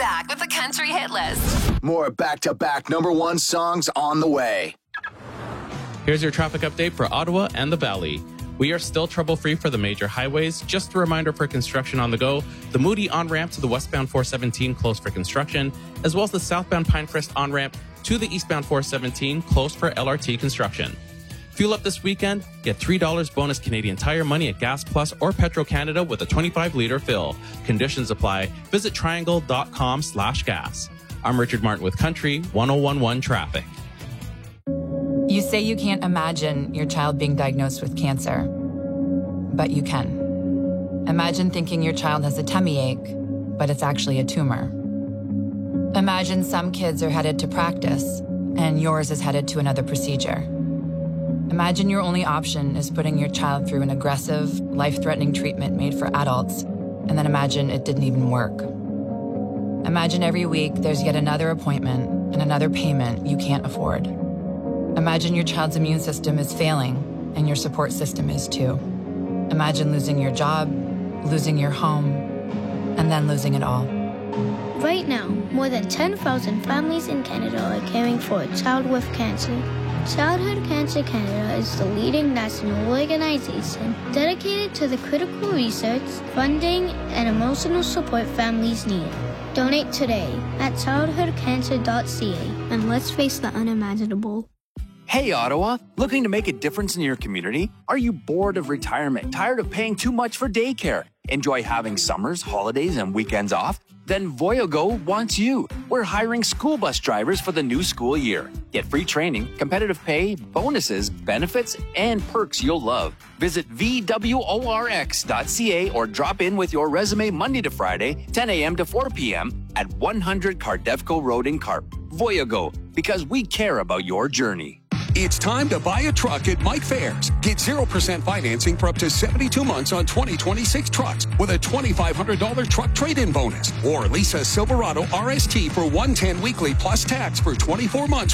back with the Country Hit List. More back-to-back number one songs on the way. Here's your traffic update for Ottawa and the Valley. We are still trouble-free for the major highways. Just a reminder for construction on the go, the Moody on-ramp to the westbound 417 closed for construction, as well as the southbound Pinecrest on-ramp to the eastbound 417 closed for LRT construction. Fuel up this weekend, get $3 bonus Canadian Tire money at Gas Plus or Petro-Canada with a 25-liter fill. Conditions apply. Visit triangle.com/gas. I'm Richard Martin with Country 1011 Traffic. You say you can't imagine your child being diagnosed with cancer, but you can. Imagine thinking your child has a tummy ache, but it's actually a tumor. Imagine some kids are headed to practice, and yours is headed to another procedure. Imagine your only option is putting your child through an aggressive, life-threatening treatment made for adults, and then imagine it didn't even work. Imagine every week there's yet another appointment and another payment you can't afford. Imagine your child's immune system is failing, and your support system is too. Imagine losing your job, losing your home, and then losing it all. Right now, more than 10,000 families in Canada are caring for a child with cancer. Childhood Cancer Canada is the leading national organization dedicated to the critical research, funding, and emotional support families need. Donate today at childhoodcancer.ca and let's face the unimaginable. Hey Ottawa, looking to make a difference in your community? Are you bored of retirement, tired of paying too much for daycare? Enjoy having summers, holidays, and weekends off? Then Voyago wants you. We're hiring school bus drivers for the new school year. Get free training, competitive pay, bonuses, benefits, and perks you'll love. Visit VWORX.ca or drop in with your resume Monday to Friday, 10 a.m. to 4 p.m. at 100 Cardefco Road in Carp. Voyago, because we care about your journey. It's time to buy a truck at Mike Fairs. Get 0% financing for up to 72 months on 2026 trucks with a $2,500 truck trade-in bonus. Or lease a Silverado RST for $110 weekly plus tax for 24 months